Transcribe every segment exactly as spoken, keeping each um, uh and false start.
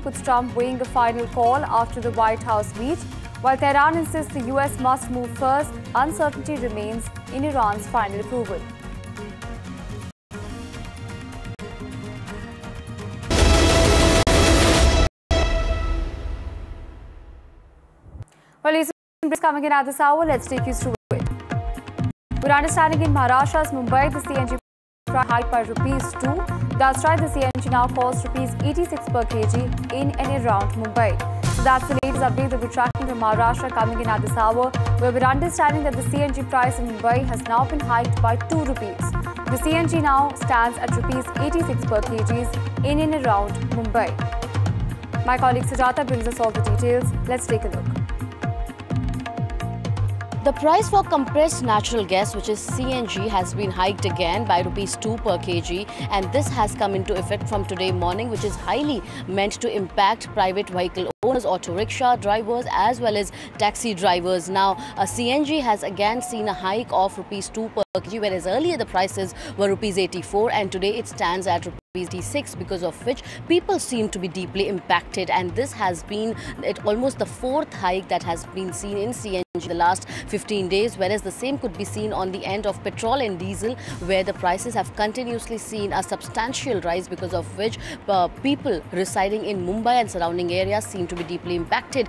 puts Trump weighing a final call after the White House meet. While Tehran insists the U S must move first, uncertainty remains in Iran's final approval. Well, Lisa, coming in at this hour, let's take you through it. We're understanding in Maharashtra's Mumbai, the C N G price hiked by rupees two. That's right, the C N G now costs rupees eighty-six per kg in and around Mumbai. So that's the latest update that we're tracking from Maharashtra coming in at this hour, where we're understanding that the C N G price in Mumbai has now been hiked by two rupees. The C N G now stands at rupees eighty-six per kg in and around Mumbai. My colleague Sujata brings us all the details. Let's take a look. The price for compressed natural gas, which is C N G, has been hiked again by rupees two per kg, and this has come into effect from today morning, which is highly meant to impact private vehicle owners, auto rickshaw drivers as well as taxi drivers. Now, a C N G has again seen a hike of rupees two per kg, whereas earlier the prices were rupees eighty-four, and today it stands at rupees eighty-six, because of which people seem to be deeply impacted. And this has been it almost the fourth hike that has been seen in C N G in the last fifteen days, whereas the same could be seen on the end of petrol and diesel, where the prices have continuously seen a substantial rise, because of which uh, people residing in Mumbai and surrounding areas seem to be deeply impacted.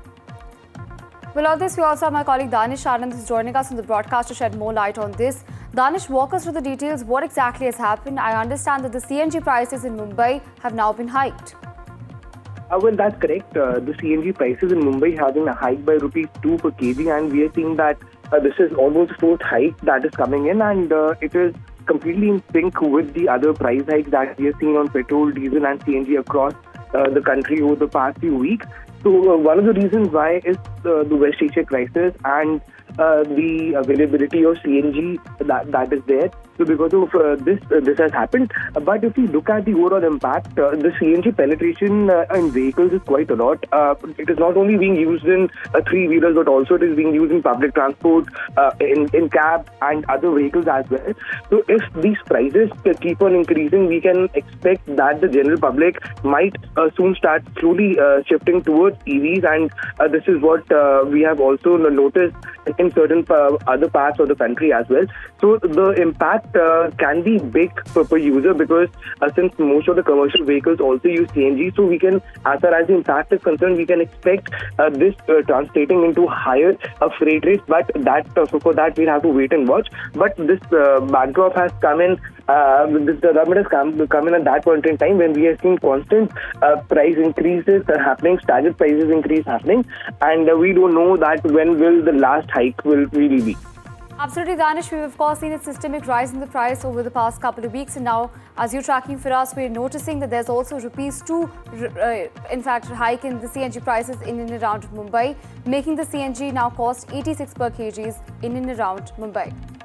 Well, on this, we also have my colleague Danish Anand who's joining us on the broadcast to shed more light on this. Danish, walk us through the details. What exactly has happened? I understand that the C N G prices in Mumbai have now been hiked. Uh, well, that's correct. Uh, the C N G prices in Mumbai have been hiked by rupees two per kg, and we are seeing that uh, this is almost the fourth hike that is coming in, and uh, it is completely in sync with the other price hikes that we have seen on petrol, diesel and C N G across uh, the country over the past few weeks. So uh, one of the reasons why is uh, the West Asia crisis and uh, the availability of C N G that, that is there. So because of uh, this, uh, this has happened. Uh, but if we look at the overall impact, uh, the C N G penetration uh, in vehicles is quite a lot. Uh, it is not only being used in uh, three-wheelers, but also it is being used in public transport, uh, in, in cabs and other vehicles as well. So if these prices keep on increasing, we can expect that the general public might uh, soon start slowly uh, shifting towards E Vs, and uh, this is what uh, we have also noticed in certain uh, other parts of the country as well. So the impact Uh, can be big per, per user, because uh, since most of the commercial vehicles also use C N G, so we can, as far as the impact is concerned, we can expect uh, this uh, translating into higher uh, freight rates. But that uh, so for that we'll have to wait and watch. But this uh, backdrop has come in. Uh, this development has come, come in at that point in time when we are seeing constant uh, price increases uh, happening, staggered prices increase happening, and uh, we don't know that when will the last hike will really be. Absolutely, Danish. We've of course seen a systemic rise in the price over the past couple of weeks, and now, as you're tracking for us, we're noticing that there's also rupees two, uh, in fact, hike in the C N G prices in and around Mumbai, making the C N G now cost eighty-six per kg in and around Mumbai.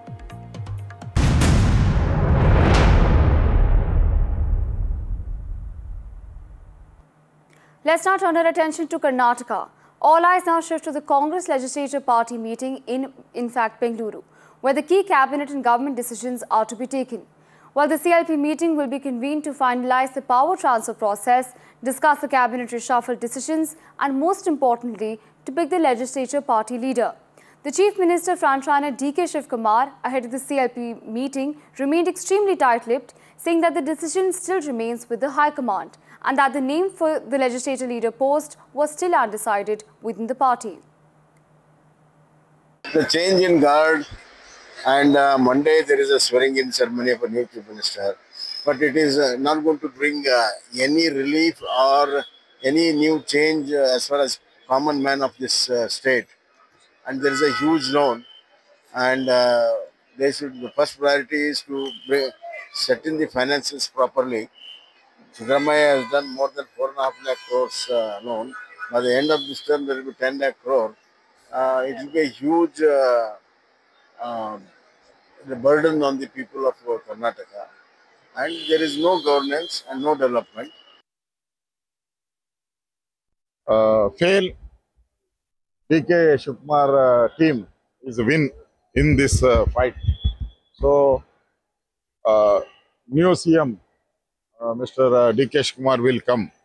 Let's now turn our attention to Karnataka. All eyes now shift to the Congress Legislature Party meeting in, in fact, Bengaluru, where the key cabinet and government decisions are to be taken. While the C L P meeting will be convened to finalize the power transfer process, discuss the cabinet reshuffle decisions, and most importantly, to pick the legislature party leader. The Chief Minister frontrunner D K Shivkumar, ahead of the C L P meeting, remained extremely tight-lipped, saying that the decision still remains with the High Command, and that the name for the legislature leader post was still undecided within the party. The change in guard, and uh, Monday there is a swearing-in ceremony of a new Chief Minister, but it is uh, not going to bring uh, any relief or any new change uh, as far as common man of this uh, state. And there is a huge loan, and uh, they should, the first priority is to bring, set in the finances properly. Siddaramaiah has done more than four and a half lakh crores uh, loan. By the end of this term, there will be ten lakh crore. Uh, it will be a huge uh, uh, the burden on the people of uh, Karnataka. And there is no governance and no development. Uh, fail D K Shivkumar uh, team is a win in this uh, fight. So, uh, new C M uh, Mister Uh, D K Shivkumar will come.